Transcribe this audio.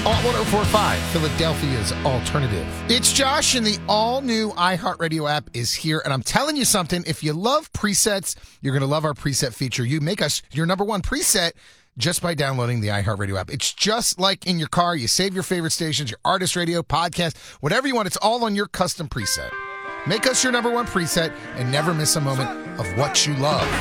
Alt 104.5, Philadelphia's alternative. It's Josh, and the all-new iHeartRadio app is here. And I'm telling you something, if you love presets, you're going to love our preset feature. You make us your number one preset just by downloading the iHeartRadio app. It's just like in your car. You save your favorite stations, your artist radio, podcast, whatever you want. It's all on your custom preset. Make us your number one preset and never miss a moment of what you love.